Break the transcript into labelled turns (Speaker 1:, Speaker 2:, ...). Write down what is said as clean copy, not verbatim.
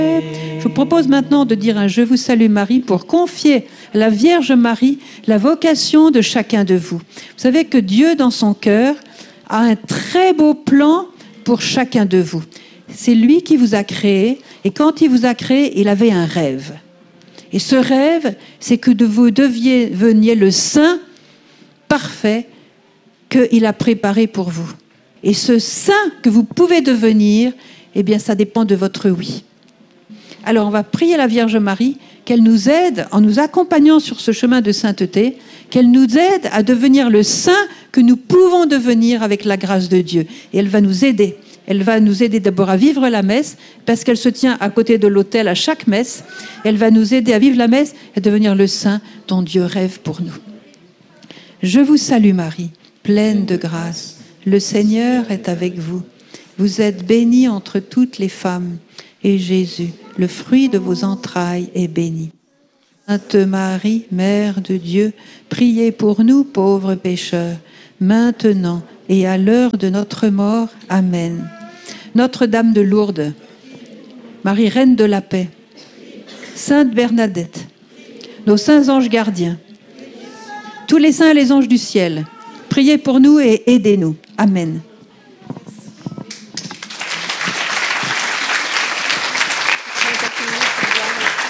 Speaker 1: Je vous propose maintenant de dire un « Je vous salue Marie » pour confier à la Vierge Marie la vocation de chacun de vous. Vous savez que Dieu, dans son cœur, a un très beau plan pour chacun de vous. C'est lui qui vous a créé, et quand il vous a créé, il avait un rêve. Et ce rêve, c'est que vous deveniez le saint parfait qu'il a préparé pour vous. Et ce saint que vous pouvez devenir, eh bien, ça dépend de votre oui. Alors, on va prier la Vierge Marie qu'elle nous aide, en nous accompagnant sur ce chemin de sainteté, qu'elle nous aide à devenir le saint que nous pouvons devenir avec la grâce de Dieu. Et elle va nous aider. Elle va nous aider d'abord à vivre la messe, parce qu'elle se tient à côté de l'autel à chaque messe. Elle va nous aider à vivre la messe et à devenir le saint dont Dieu rêve pour nous. Je vous salue Marie, pleine de grâce. Le Seigneur est avec vous. Vous êtes bénie entre toutes les femmes. Et Jésus, le fruit de vos entrailles, est béni. Sainte Marie, Mère de Dieu, priez pour nous pauvres pécheurs, maintenant et à l'heure de notre mort. Amen. Notre-Dame de Lourdes, Marie, Reine de la paix, Sainte Bernadette, nos saints anges gardiens, tous les saints et les anges du ciel, priez pour nous et aidez-nous. Amen.